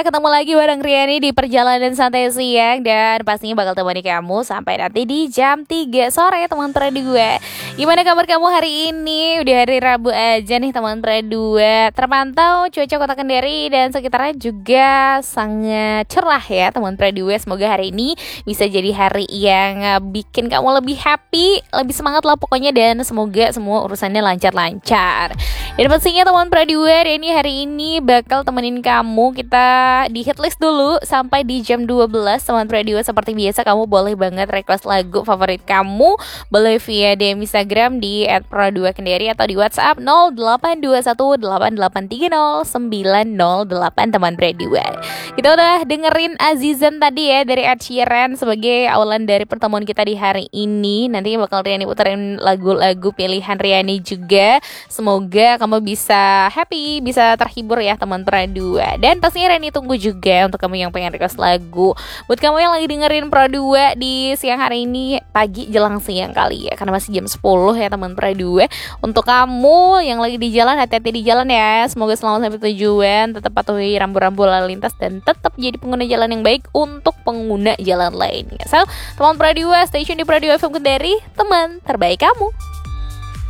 Ketemu lagi bareng Riani di perjalanan santai siang. Dan pastinya bakal temani kamu sampai nanti di jam 3 sore teman Trade 2. Gimana kabar kamu hari ini? Udah hari Rabu aja nih teman Trade 2. Terpantau cuaca kota Kendari dan sekitarnya juga sangat cerah ya teman Trade 2. Semoga hari ini bisa jadi hari yang bikin kamu lebih happy, lebih semangat lah pokoknya. Dan semoga semua urusannya lancar-lancar. Dan pastinya teman Trade 2, Riani hari ini bakal temenin kamu. Kita di hitlist dulu sampai di jam 12 teman radio. Seperti biasa kamu boleh banget request lagu favorit kamu, boleh via DM Instagram di @pro2kendari atau di WhatsApp 082188309008 teman radio. Kita udah dengerin Azizan tadi ya dari Ed Sheeran sebagai awalan dari pertemuan kita di hari ini. Nanti bakal Riani puterin lagu-lagu pilihan Riani juga. Semoga kamu bisa happy, bisa terhibur ya teman radio. Dan pastinya Riani tunggu juga untuk kamu yang pengen request lagu. Buat kamu yang lagi dengerin Pro 2 di siang hari ini, pagi jelang siang kali ya, karena masih jam 10 ya teman Pro 2. Untuk kamu yang lagi di jalan, hati-hati di jalan ya. Semoga selamat sampai tujuan, tetap patuhi rambu-rambu lalu lintas dan tetap jadi pengguna jalan yang baik untuk pengguna jalan lainnya. So, teman Pro 2, station di Pro 2 FM Kendari, teman terbaik kamu.